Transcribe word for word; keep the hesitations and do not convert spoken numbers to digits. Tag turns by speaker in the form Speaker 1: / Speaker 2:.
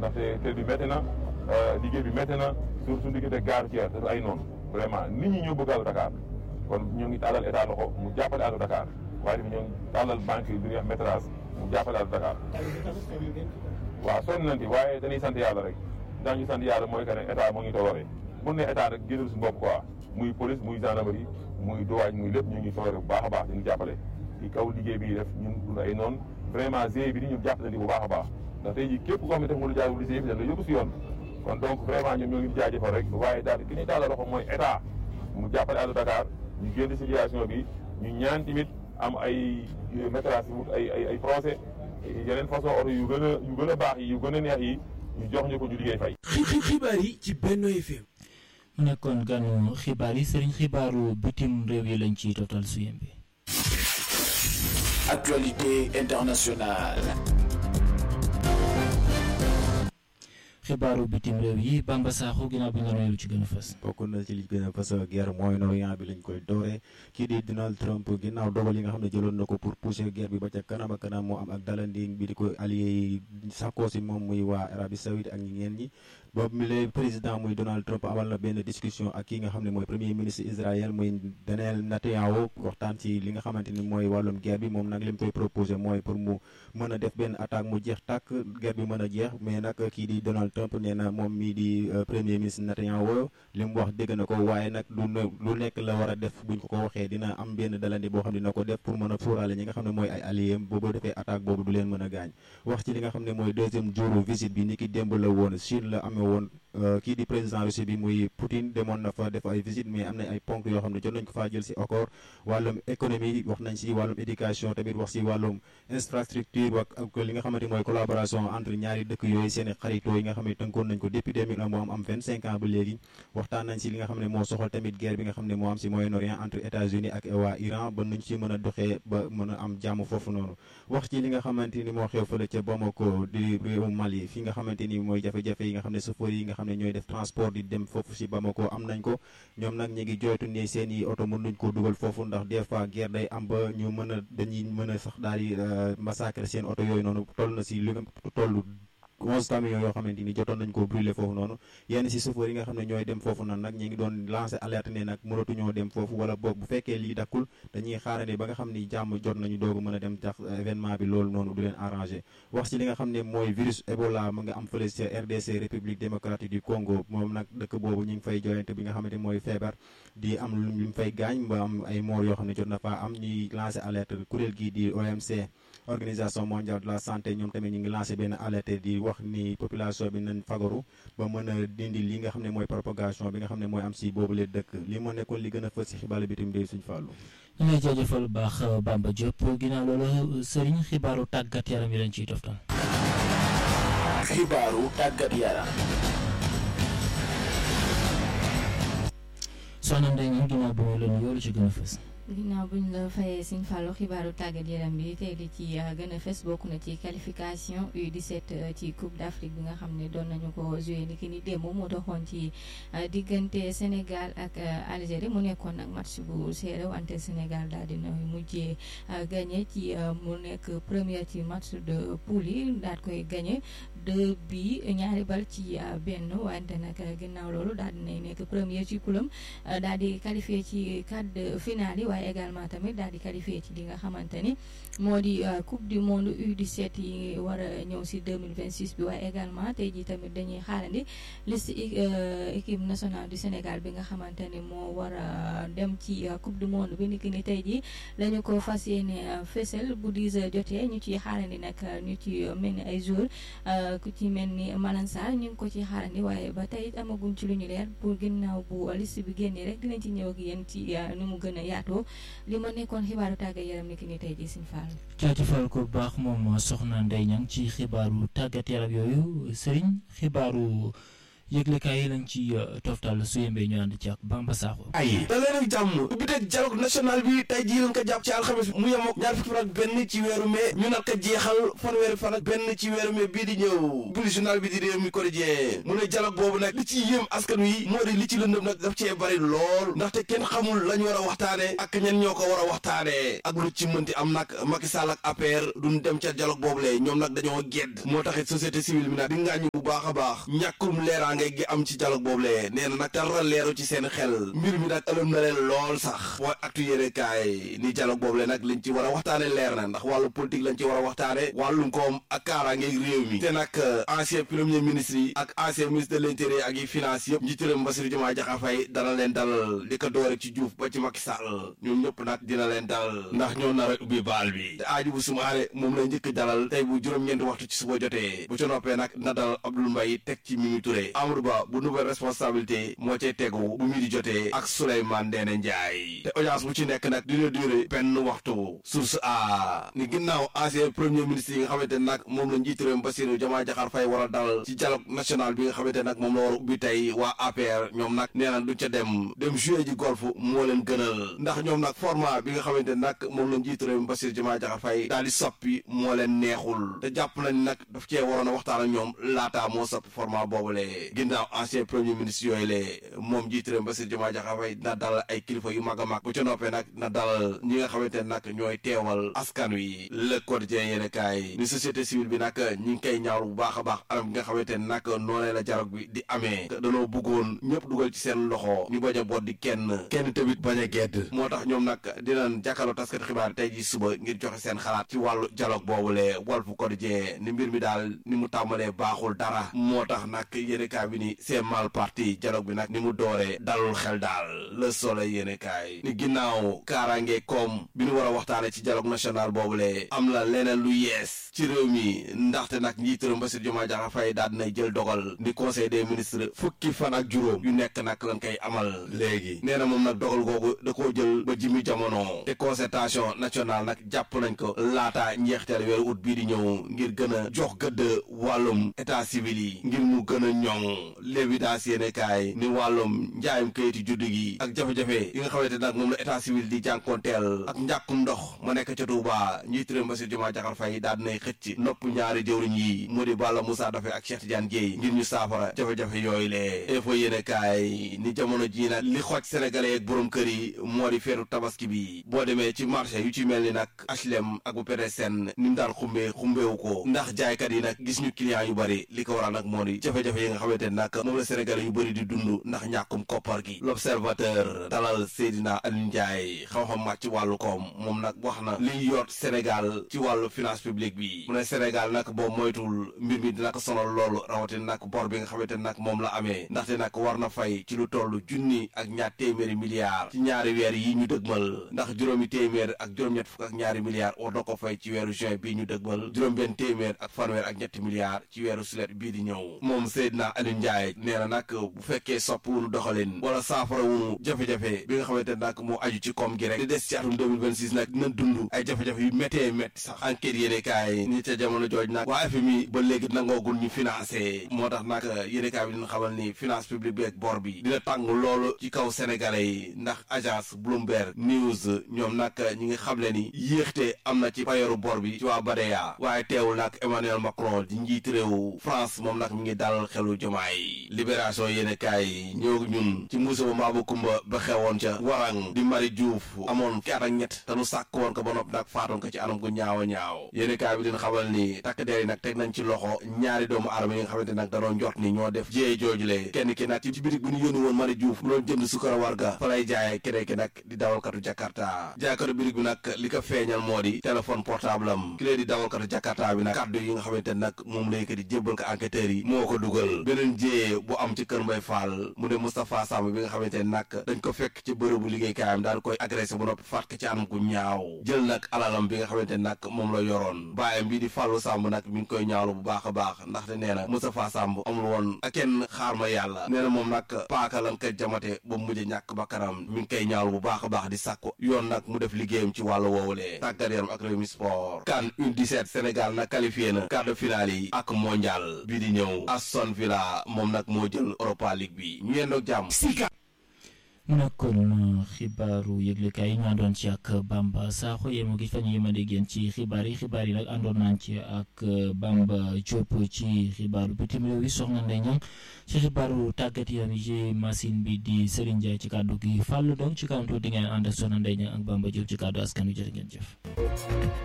Speaker 1: ndaxte kër bi métti na liggéey bi métti na surtout diggante gare routière dafa ay noonu vraiment nit ñi ñoo bëgg àllu Dakar kon ñoo ngi tàllal état loxo mu jàppale àllu Dakar waaye tamit ñoo ngi tàllal banque yi bi ñuy wax métrage mu jàppale àllu Dakar. waaw sonn nañ ci waaye dañuy sant yàlla rek ndax ñu sant yàlla mooy que ne état moo ngi toloree mun ne état rek génnal suñu bopp quoi muy police muy gendarmerie muy douane muy lépp ñu ngi toloree bu baax a baax dañu jàppale ci kaw liggéey bi def ñun dund ay noonu vraiment G bi ni ñu jàppale bu baax a baax ndax tey jii képp koo xam ne def nga lu jaarul lycée bi dañ la yóbbu si yoon kon donc vraiment ñoom ñoo ngi jaajëfal rek waaye daal ki ñuy tàllal loxo mooy état mu jàppale àllu Dakar ñu génn situation bi ñu ñaan tamit am ay métrage yi wut ay ay ay procès yeneen façon oto yu gën a yu gën a baax yi yu gën a neex yi ñu jox ñu ko ñu liggéey fay.
Speaker 2: xibaar yi ci Benno F M.
Speaker 3: mu nekkoon ganu xibaar yi sëriñ xibaaru bitim réew yi lañ ciy total suyem bi.
Speaker 2: Actualité internationale.
Speaker 3: xibaaru bitim réew yi Bamba Sakho ginnaaw bi nga nuyu ci gën a fës.
Speaker 4: bokk na ci li gën a fës guerre Moyen-Orient bi lañ koy dooree kii di Donald Trump ginnaaw dogal yi nga xam ne jëloon na ko pour pousser guerre bi ba ca kanam ak kanam moo am ak dalandi bi di ko allié yi sàkkoo si moom muy waa Arabie Saoudite ak ñeneen ñi boobu mi le président muy Donald Trump amal na benn discussion ak ki nga xam ne mooy premier ministre Israël muy Benjamin Netanyahu waxtaan ci li nga xamante ni mooy wàllum guerre bi moom nag li mu koy proposé mooy pour mu mën a def benn attaque mu jeex tàkk guerre bi mën a jeex mais nag kii di Donald Trump nee na moom mii di premier ministre Netanyahu li mu wax dégg na ko waaye nag lu lu nekk la war a def buñ ko ko waxee dina am benn dalandi boo xam ne dina ko def pour mën a fóoraale ñi nga xam ne mooy ay alliés boobu defee attaque boobu du leen mën a gaañ wax ci li nga xam ne mooy deuxième jour visite bi ni ki démb la woon Chine la amee woon kii di président Russie bi muy Poutine demoon na fa def ay visite mais am na ay ponk yoo xam ne jot nañ ko faa jël si accord wàllum économie wax nañ si wàllum éducation tamit wax si wàllum infrastructure ak li nga xamante mooy collaboration entre ñaari dëkk yooyu seen i xaritoo yi nga xam ne tënkoon nañ ko depuis deux mille un moo am am vingt-cinq ans ba léegi waxtaan nañ si li nga xam ne moo soxal tamit guerre bi nga xam ne moo am si Moyen-Orient entre États-Unis ak waa Iran ba nuñ si mën a doxee ba mën a am jàmm foofu noonu wax ci li nga xamante ni moo xew fële ca Bamako di réewu Mali fi nga xamante ni mooy jafe-jafe yi nga xam ne chauffeur yi nga xam ne ñooy def transport di dem foofu si Bamako am nañ ko ñoom nag ñu ngi jooytu ne seen i oto mën nañ koo dugal foofu ndax des fois guerre day am ba ñu mën a dañuy mën a sax daal di massacre seen oto yooyu noonu toll na si lu toll onze camions yoo xamante ni jotoon nañ ko brûler foofu noonu yenn si chauffeur yi nga xam ne ñooy dem foofu noonu nag ñi ngi doon lancer alerte ne nag mënatuñoo dem foofu wala boog bu fekkee lii dakkul dañuy xaarandi ba nga xam ni jàmm jot nañu doogu mën a dem tax événement bi loolu noonu du leen arrangé wax ci li nga xam ne mooy virus Ebola mu nga am fële ca R D C République démocratique du Congo moom nag dëkk boobu ñu ngi fay joyante bi nga xamante mooy feebar di am lu mu fay gaañ ba am ay moor yoo xam ne jot na faa am ñuy lancer alerte kuréel gii di O M C organisation mondiale de la santé ñoom tamit ñu ngi lancé benn alerte di wax ni population bi nañ fagaru ba mën a dindi li nga xam ne mooy propagation bi nga xam ne mooy am si boobu lee dëkk li moo nekkoon li gën a fës si xibaar bitim réew suñu fàllu
Speaker 3: ñu ngi jaajëfal bu baax Bamba Diop ginnaaw loolu sëriñ xibaaru tàggat yaram yi lañ ciy toftal.
Speaker 2: xibaaru tàggat yaram.
Speaker 3: soxna Ndeye ñu ginnaaw bi ñu la nuyoo lu ci gën a fës.
Speaker 5: ginnaaw bu ñu la fayee Sëñ Fallou xibaaru tàggat yaram bi tey li ci gën a fes bokk na ci qualification U dix-sept ci Coupe d'Afrique bi nga xam ne doon nañu ko joué ni ki ni démb mu doxoon ci diggante Sénégal ak Algérie mu nekkoon nag match bu serré wante Sénégal daal dina mujjee gagné ci mu nekk première ci match de poule yi daal koy gagné deux bi ñaari bal ci benn wante nag ginnaaw loolu daal dinay nekk première ci poulam daal di qualifié ci quart de finale yi waaye également tamit daal di qualifié ci li nga xamante ni moo di coupe du monde U dix-sept yi war a ñëw si deux mille vingt-six bi waaye également tey jii tamit dañuy xaarandi liste équipe nationale du Sénégal bi nga xamante ni moo war a dem ci coupe du monde bi niki ni tey jii lañu ko fas yéene fësal bu dix heures jotee ñu ciy xaarandi nag ñu ci mel ni ay jours ku ci mel ni Malang Sarr ñu ngi ko ci xaarandi waaye ba tey amaguñ ci lu ñu leer pour ginnaaw bu liste bi génnee rek dinañ ci ñëw ak yéen ci nu mu gën a yaatoo li ma nekkoon xibaaru tàggat yaram ni ki ni tey jii Sëñ Fall.
Speaker 3: jaajëfal ko bu baax moom soxna Ndeye Niang ci xibaaru tàggat yaram yooyu Serigne xibaaru yëglekaay yi lañ ci toftal su yembee ñu ànd ci ak Bamba Sakho.
Speaker 6: ay da leen ak jàmm ubbi teg dialogue national bi tey jii lañ ko jàpp ci alxames mu yem ak ñaar fukki fan ak benn ci weeru mai ñu nar ko jeexal fanweeri fan ak benn ci weeru mai bii di ñëw bu journal bi di réew mi quotidien mu ne dialogue boobu nag li ci yéem askan wi moo di li ci lëndëm nag daf cee bari lool ndaxte kenn xamul lañu war a waxtaane ak ñen ñoo ko war a waxtaane ak lu ci mënti am nag Macky Sall ak A P R duñ dem ca dialogue boobu le ñoom nag dañoo gedd moo taxit société civile bi nag di ngàññi bu baax a baax ñàkkum leeraange gi am ci dialogue boobu le nee na nag dara leeru ci seen xel mbir mi nag ëlëm na leen lool sax mooy actu yéene kaay ni dialogue boobu le nag liñ ci war a waxtaane leer na ndax wàllu politique lañ ci war a waxtaane wàllum koom ak kaaraange réew mi te nag ancien premier ministre yi ak ancien ministre de l'intérieur ak yi finance yëpp njiitu réew Bassirou Diomaye Diakhar Faye dana leen dalal di ko doore ci Diouf ba ci Macky Sall ñoom ñëpp nag dina leen dalal ndax ñoo nar a ubbi baal bi te Hadjibou Soumaré moom lay njëkk dalal tey bu juróom-ñeenti waxtu ci suba jotee bu ca noppee nag na dalal Abdoul Mbaye teg ci Mimi Touré Amadou Ba bu nouvelle responsabilité moo cay tegu bu midi jotee ak Souleymane Ndéné Ndiaye te audience bu ci nekk nag dina duré benn waxtu source a ni ginnaaw ancien premier ministre yi nga xamante nag moom la njiitu réew Bassirou Diomaye Diakhar Faye war a dalal ci dialogue national bi nga xamante nag moom la war a ubbi tey waa A P R ñoom nag nee na du ca dem dem jouer ji golf moo leen gënal ndax ñoom nag format bi nga xamante nag moom la njiitu réew Bassirou Diomaye Diakhar Faye daal di soppi moo leen neexul te jàpp nañ nag daf cee waroon a waxtaan ak ñoom laataa moo soppi format boobule ginnaaw ancien premier ministre yooyu le moom njiitu réew Bassirou Diomaye Diakhar Faye na dalal ay kilifa yu mag a mag bu ca noppee nag na dalal ñi nga xamante nag ñooy teewal askan wi le quotidien yéene kaay ni société civile bi nag ñi ngi koy ñaawlu bu baax a baax anam bi nga xamante nag noonee la dialogue bi di amee danoo bëggoon ñëpp dugal ci seen loxo ñu bañ a boot di kenn kenn tamit bañ a gedd moo tax ñoom nag dinañ jàkkaarloo taskat xibaar tey ji suba ngir joxe seen xalaat ci wàllu dialogue boobule Walf Quotidien ni mbir mi daal ni mu tàmbalee baaxul dara moo tax nag yéenekaay bi ni c'est mal parti dialogue bi nag ni mu dooree dalul xel daal Le Soleil yéenekaay ni ginnaaw kaaraange koom bi ñu war a waxtaane ci dialogue national boobule am la leneen lu yees ci réew mi ndaxte nag njiitu réew Bassirou Diomaye Diakhar Faye daal dinay jël dogal di conseil des ministres fukki fan ak juróom yu nekk nag lañ koy amal léegi nee na moom nag dogal googu da koo jël ba jimi jamono te concertation nationale nag jàpp nañ ko laata njeexteel weeru ut bii di ñëw ngir gën a jox gëdd wàllum état civil yi ngir mu gën a ñoŋ l'évidence yéene kaay ni wàllum njaayum kayiti juddu gi ak jafe-jafe yi nga xamante nag moom la état civil di jànkoonteel ak njàkkum ndox ma nekk ca Touba njiitu réew Bassirou Diomaye Diakhar Faye daal dinay xëcc nopp ñaari jëwriñ yi mu di Balla Moussa Daffé ak Cheikh Tidiane Dièye ngir ñu saafara jafe-jafe yooyu lee info yéene kaay ni jamono ji nag li xooj sénégalais ak borom kër yi moo di feetu tabaski bi boo demee ci marché yu ci mel ni nag H L M ak bu P D S N ni mu daan xumbee xumbeewu ko ndax jaaykat yi nag gis ñu client yu bari li ko waral nag moo di jafe-jafe yi nga xamante ne nag moom la sénégalais yu bari di dund ndax ñàkkum koppar gi l'observateur dalal Seydina Aliou Ndiaye xam-xam màcc ci wàllu koom moom nag wax na liy yoot Sénégal ci wàllu finance publique bi mu ne Sénégal nag boo moytul mbir mi dina ko sonal loolu rawatina nag bor bi nga xamante ne nag moom la amee ndaxte nag war na fay ci lu toll junni ak ñaar téeméeri milliards ci ñaari weer yi ñu dëgmal ndax juróomi téeméer ak juróom-ñett fukk ak ñaari milliards war na ko fay ci weeru juin bii ñu dëgmal juróom-benn téeméer ak fanweer ak ñetti milliards ci weeru sulet bii di ñëw moom Seydina Aliou Ndiaye nee na nag bu fekkee sopp wunu doxalin wala saafara wunu jafe-jafe bi nga xamante ne nag moo aju ci koom gi rek di des ci atum deux mille vingt-six nag dina dund ay jafe-jafe yu méttee métti sax enquête yéene kaay ni ca jamono jooj nag waa F M I ba léegi nangoogul ñu financé moo tax nag yéene kaay bi dina xamal ni finance publique bi ak bor bi dina tàng loolu ci kaw sénégalais yi ndax agence Bloomberg News ñoom nag ñi ngi xamle ni yéexte am na ci payoru bor bi ci waa Badeya waaye teewul nag Emmanuel Macron di njiit réew France moom nag mi ngi dalal xelu Diomaye libération yéene kaay ñëw ñun ci musiba Maba Kumba ba xewoon ca Warang di Marie Diouf amoon fukki at ak ñett te nu sàkk woon ko ba noppi nag faatoon ko ci anam gu ñaaw a ñaaw yéene kaay bi dina xamal ni takk der yi nag teg nañ ci loxo ñaari doomu aadama yi nga xamante nag danoo njort ni ñoo def jiyee joojule kenn ki nag ci bitig bi ñu yónni woon Marie Diouf mu doon jënd sukkara warga fa lay jaayee keneen ki nag di dawalkatu Jakarta jaaykatu bitig bi nag li ko feeñal moo di téléphone portable am ki lee di dawalkatu Jakarta bi nag kàddu yi nga xamante nag moom lay ko di jébbal ko enquêteurs yi moo ko dugal beneen jiyee bu am ci kër Mbay Fall mu ne Moustapha Samb bi nga xamante nag dañ ko fekk ci bërëbu liggéeykaayam daal koy agressé bu noppi faat ko ci anam gu ñaaw jël nag alalam bi nga xamante nag moom la yoroon baayam bii di Fallou Samb nag mi ngi koy ñaawlu bu baax a baax ndaxte nee na Moustapha Samb amul woon ak kenn xaar ma yàlla nee na moom nag paaka lan ko jamate ba mujj ñàkk bakkanam mi ngi koy ñaawlu bu baax a baax di sàkku yoon nag mu def liggéeyam ci wàllu woowulee tàggat yaram ak Rewmi Sport CAN U dix-sept Sénégal nag qualifié na quart de finale yi ak mondial bii di ñëw Aston Villa Barça moom nag moo jël Europa League bi ñu yendoog jàmm.
Speaker 3: mu nekkoon xibaaru yëglekaay yi ñu àndoon ci ak Bamba Sakho yéen mu gis fa ñu yëmande génn ci xibaar yi xibaar yi nag àndoon nañ ci ak Bamba Diop ci xibaaru bitim réew yi soxna Ndeye Niang ci xibaaru tàggat yaram yi ci machine bi di Serigne Ndiaye ci kàddu gi Fallou donc ci kanam tuuti di ngeen ànd ak soxna Ndeye Niang ak Bamba Diop ci kàddu askan wi jërë ngeen jëf.